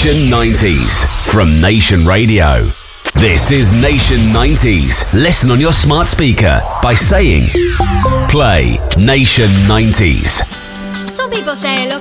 Nation 90s from Nation Radio. This is Nation 90s. Listen on your smart speaker by saying, play Nation 90s. Some people say, look,